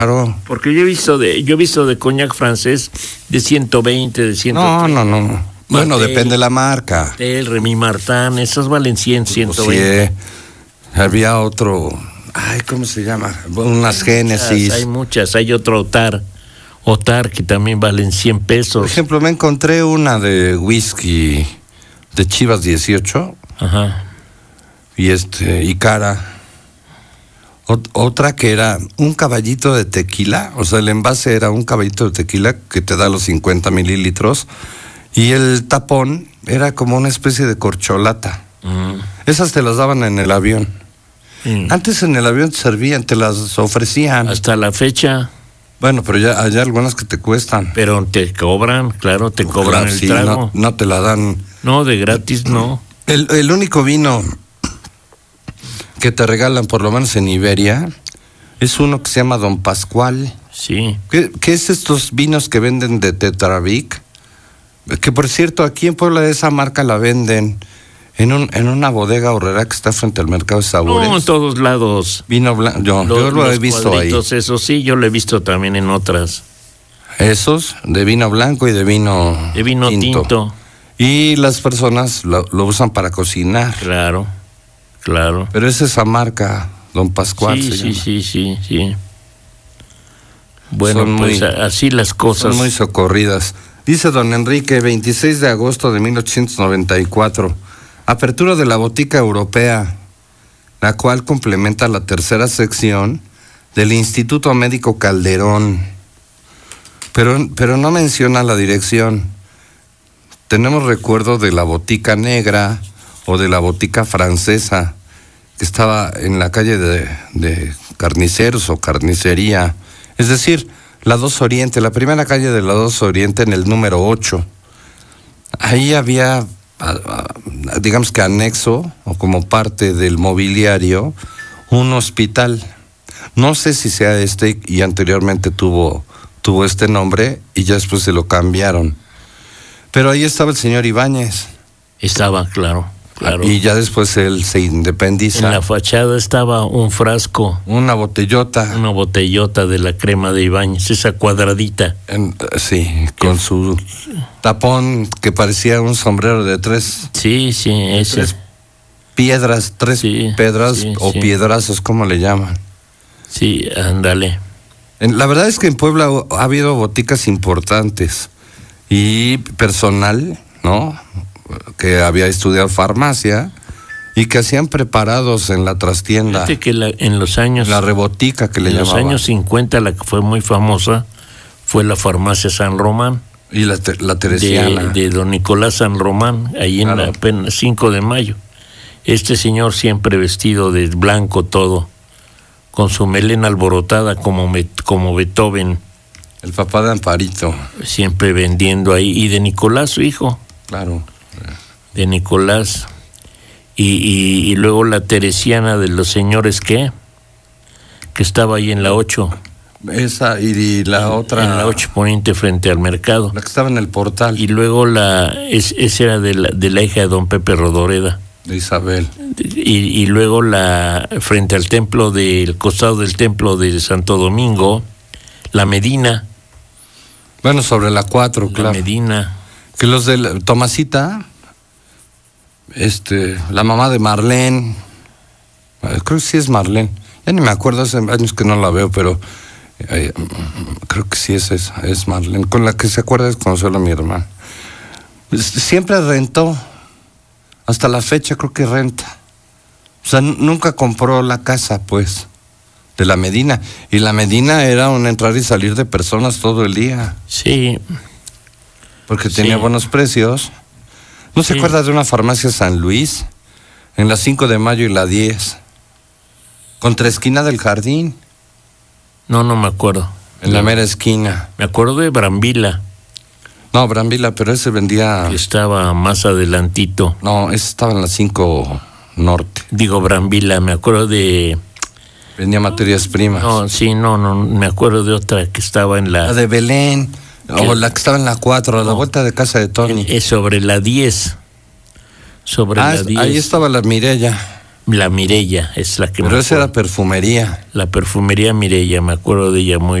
Claro. Porque yo he visto de coñac francés de 120, de 130. No. Bueno, depende de la marca. El Remy Martin, esos valen 100, 120. Sí, había otro, ¿cómo se llama? Unas Génesis. Hay muchas, hay otro Otar que también valen 100 pesos. Por ejemplo, me encontré una de whisky de Chivas 18. Ajá. Y cara. Otra que era un caballito de tequila, o sea, el envase era un caballito de tequila que te da los 50 mililitros y el tapón era como una especie de corcholata. Esas te las daban en el avión. Antes en el avión te servían, te las ofrecían. Hasta la fecha. Bueno, pero ya hay algunas que te cuestan. Pero te cobran, claro, te cobran el trago. No te la dan. No, de gratis no. El único vino que te regalan, por lo menos en Iberia, es uno que se llama Don Pascual. Sí. ¿Qué es estos vinos que venden de Tetrabric? Que por cierto, aquí en Puebla esa marca la venden en una bodega horrera que está frente al mercado de sabores. No, en todos lados. Vino blanco, yo lo he visto ahí. Eso sí, yo lo he visto también en otras. Esos, de vino blanco y de vino tinto. Y las personas lo usan para cocinar. Claro. Pero es esa marca, Don Pascual. Sí. Bueno, pues así las cosas. Son muy socorridas. Dice don Enrique, 26 de agosto de 1894, apertura de la Botica Europea, la cual complementa la tercera sección del Instituto Médico Calderón. Pero no menciona la dirección. Tenemos recuerdo de la Botica Negra o de la Botica Francesa, que estaba en la calle de Carniceros o Carnicería, es decir, la 2 Oriente, la primera calle de la 2 Oriente en el número 8. Ahí había, digamos que anexo, o como parte del mobiliario, un hospital. No sé si sea y anteriormente tuvo este nombre, y ya después se lo cambiaron. Pero ahí estaba el señor Ibáñez. Estaba, claro. Y ya después él se independiza. En la fachada estaba un frasco. Una botellota de la crema de Ibáñez, esa cuadradita. Con su tapón que parecía un sombrero de tres. Sí, ese. Tres piedras o piedrazos, ¿cómo le llaman? Sí, ándale. La verdad es que en Puebla ha habido boticas importantes y personal, ¿no?, que había estudiado farmacia y que hacían preparados en la trastienda. Fíjate que en los años... La rebotica que le llamaban. En los años 50 la que fue muy famosa fue la farmacia San Román. Y la Teresiana. De don Nicolás San Román, ahí en la 5 de mayo. Este señor siempre vestido de blanco todo, con su melena alborotada como Beethoven. El papá de Amparito. Siempre vendiendo ahí. Y de Nicolás, su hijo. Claro. De Nicolás. Y luego la Teresiana de los señores que estaba ahí en la 8. Esa y la otra. En la 8 poniente frente al mercado. La que estaba en el portal. Y luego esa era de la hija de don Pepe Rodoreda. De Isabel. Y luego frente al templo del costado del templo de Santo Domingo, la Medina. Bueno, sobre la 4, claro. La Medina. Que los de Tomasita, la mamá de Marlene, creo que sí es Marlene, ya ni me acuerdo, hace años que no la veo, pero creo que sí es Marlene, con la que se acuerda es Consuelo, mi hermana. Siempre rentó, hasta la fecha creo que renta. O sea, nunca compró la casa, pues, de la Medina. Y la Medina era un entrar y salir de personas todo el día. Sí. Porque tenía buenos precios. ¿No se acuerda de una farmacia San Luis? En la 5 de mayo y la 10. Contra esquina del Jardín. No me acuerdo. En la mera esquina. Me acuerdo de Brambila. No, Brambila, pero ese vendía... Estaba más adelantito. No, ese estaba en la 5 Norte. Digo Brambila, me acuerdo de... Vendía materias primas. No, me acuerdo de otra que estaba en la... La de Belén... O la que estaba en la 4, a la vuelta de casa de Tony. Es sobre la 10. Sobre la 10. Ahí estaba la Mireya. La Mireya es la que Pero esa era perfumería. La perfumería Mireya, me acuerdo de ella muy